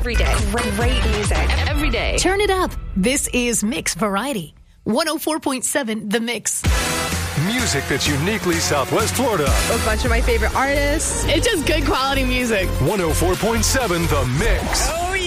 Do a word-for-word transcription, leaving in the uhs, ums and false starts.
every day. Great music. Every day. Turn it up. This is Mix Variety. one oh four point seven The Mix. Music that's uniquely Southwest Florida. A bunch of my favorite artists. It's just good quality music. one oh four point seven The Mix. Oh, yeah.